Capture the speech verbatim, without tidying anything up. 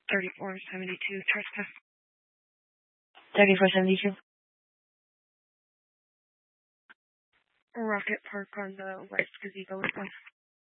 thirty-four seventy-two trespass. thirty-four seventy-two. Rocket Park on the west gazebo.